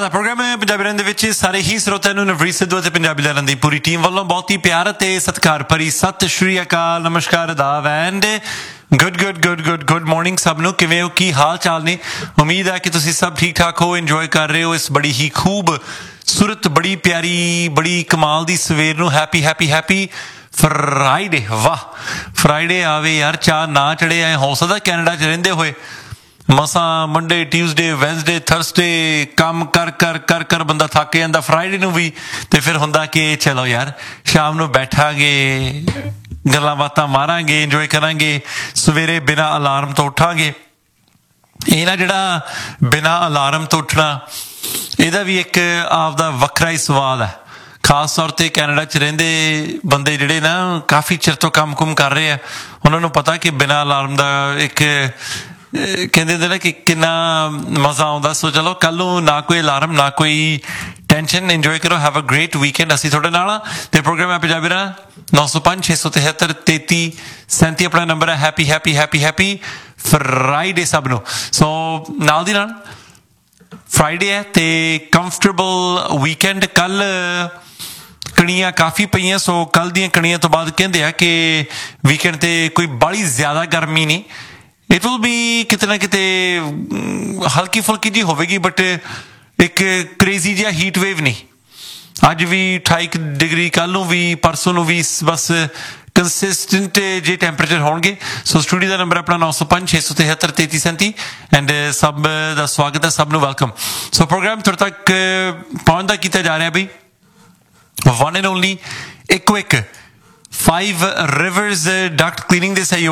ਦਾ programme ਹੈ ਪੰਜਾਬੀ ਲਹਿਰਾਂ ਦੇ ਵਿੱਚ ਸਾਰੇ ਹੀ ਸਰੋਤਿਆਂ ਨੂੰ ਨਵਰੀਤ ਸਿੱਧੂ ਅਤੇ ਪੰਜਾਬੀ ਲਹਿਰਾਂ ਦੀ ਪੂਰੀ ਟੀਮ ਵੱਲੋਂ ਬਹੁਤ ਹੀ ਪਿਆਰ ਅਤੇ ਸਤਿਕਾਰ ਭਰੀ ਸਤਿ ਸ਼੍ਰੀ ਅਕਾਲ, ਨਮਸਕਾਰ, ਆਦਾਬ ਐਂਡ ਗੁੱਡ ਮਾਰਨਿੰਗ ਸਭ ਨੂੰ। ਕਿਵੇਂ ਹੋ, ਕੀ ਹਾਲ ਚਾਲ ਨੇ? ਉਮੀਦ ਹੈ ਕਿ ਤੁਸੀਂ ਸਭ ਠੀਕ ਠਾਕ ਹੋ, ਇੰਜੋਏ ਕਰ ਰਹੇ ਹੋ ਇਸ ਬੜੀ ਹੀ ਖੂਬਸੂਰਤ, ਬੜੀ ਪਿਆਰੀ, ਬੜੀ ਕਮਾਲ ਦੀ ਸਵੇਰ ਨੂੰ। Happy Friday. ਵਾਹ, ਫਰਾਈਡੇ ਆਵੇ ਯਾਰ, ਚਾਹ ਨਾ ਚੜੇ। ਐ ਹੋ ਸਕਦਾ ਕੈਨੇਡਾ 'ਚ ਰਹਿੰਦੇ ਹੋਏ ਮਸਾਂ ਮੰਡੇ, ਟਿਊਜ਼ਡੇ, ਵੈਨਸਡੇ, ਥਰਸਡੇ ਕੰਮ ਕਰ ਬੰਦਾ ਥੱਕ ਜਾਂਦਾ। ਫਰਾਈਡੇ ਨੂੰ ਵੀ ਤੇ ਫਿਰ ਹੁੰਦਾ ਕਿ ਚਲੋ ਯਾਰ ਸ਼ਾਮ ਨੂੰ ਬੈਠਾਂਗੇ, ਗੱਲਾਂ ਬਾਤਾਂ ਮਾਰਾਂਗੇ, ਇੰਜੋਏ ਕਰਾਂਗੇ, ਸਵੇਰੇ ਬਿਨਾਂ ਅਲਾਰਮ ਤੋਂ ਉੱਠਾਂਗੇ। ਇਹ ਨਾ ਜਿਹੜਾ ਬਿਨਾਂ ਅਲਾਰਮ ਤੋਂ ਉੱਠਣਾ, ਇਹਦਾ ਵੀ ਇੱਕ ਆਪਦਾ ਵੱਖਰਾ ਹੀ ਸਵਾਦ ਹੈ। ਖਾਸ ਤੌਰ 'ਤੇ ਕੈਨੇਡਾ 'ਚ ਰਹਿੰਦੇ ਬੰਦੇ ਜਿਹੜੇ ਨਾ ਕਾਫੀ ਚਿਰ ਤੋਂ ਕੰਮ ਕੁਮ ਕਰ ਰਹੇ ਆ, ਉਹਨਾਂ ਨੂੰ ਪਤਾ ਕਿ ਬਿਨਾਂ ਅਲਾਰਮ ਦਾ ਇੱਕ ਕਹਿੰਦੇ ਹੁੰਦੇ ਨਾ ਕਿ ਕਿੰਨਾ ਮਜ਼ਾ ਆਉਂਦਾ। ਸੋ ਚਲੋ ਕੱਲ੍ਹ ਨੂੰ ਨਾ ਕੋਈ ਅਲਾਰਮ, ਨਾ ਕੋਈ ਟੈਨਸ਼ਨ, ਇੰਜੋਏ ਕਰੋ, ਹੈਵ ਅ ਗ੍ਰੇਟ ਵੀਕਐਂਡ। ਅਸੀਂ ਤੁਹਾਡੇ ਨਾਲ ਤੇ ਪ੍ਰੋਗਰਾਮ ਹੈ ਪੰਜਾਬੀ ਲਹਿਰਾਂ 905 673 3337 ਆਪਣਾ ਨੰਬਰ ਹੈ। ਹੈਪੀ ਫਰਾਈਡੇ ਸਭ ਨੂੰ। ਸੋ ਨਾਲ ਦੀ ਨਾਲ ਫਰਾਈਡੇ ਹੈ ਤੇ ਕੰਫਰਟੇਬਲ ਵੀਕਐਂਡ। ਕੱਲ੍ਹ ਕਣੀਆਂ ਕਾਫੀ ਪਈਆਂ, ਸੋ ਕੱਲ੍ਹ ਦੀਆਂ ਕਣੀਆਂ ਤੋਂ ਬਾਅਦ ਕਹਿੰਦੇ ਆ ਕਿ ਵੀਕਐਂਡ 'ਤੇ ਕੋਈ ਬਾਹਲੀ ਜ਼ਿਆਦਾ ਗਰਮੀ ਨਹੀਂ। ਇਟ ਵਿਲ ਬੀ ਕਿਤੇ ਨਾ ਕਿਤੇ ਹਲਕੀ ਫੁਲਕੀ ਜਿਹੀ ਹੋਵੇਗੀ, ਬਟ ਇੱਕ ਕ੍ਰੇਜ਼ੀ ਜਿਹਾ ਹੀਟ ਵੇਵ ਨਹੀਂ। ਅੱਜ ਵੀ 28 ਡਿਗਰੀ, ਕੱਲ੍ਹ ਨੂੰ ਵੀ, ਪਰਸੋਂ ਨੂੰ ਵੀ, ਬਸ ਕੰਸਿਸਟੈਂਟ ਜੇ ਟੈਂਪਰੇਚਰ ਹੋਣਗੇ। ਸੋ ਸਟੂਡੀਓ ਦਾ ਨੰਬਰ ਆਪਣਾ 905 673 3337 ਐਂਡ ਸਭ ਦਾ ਸਵਾਗਤ ਹੈ, ਸਭ ਨੂੰ ਵੈਲਕਮ। ਸੋ ਪ੍ਰੋਗਰਾਮ ਤੁਹਾਡੇ ਤੱਕ ਪਹੁੰਚ ਦਾ ਕੀਤਾ ਜਾ ਰਿਹਾ ਬਈ ਵਨ ਐਂਡ ਓਨਲੀ ਇੱਕੋ ਇੱਕ 5 ਰਿਵਰਸ ਡਕਟ ਕਲੀਨਿੰਗ ਦੇ ਸਹਿਯੋਗ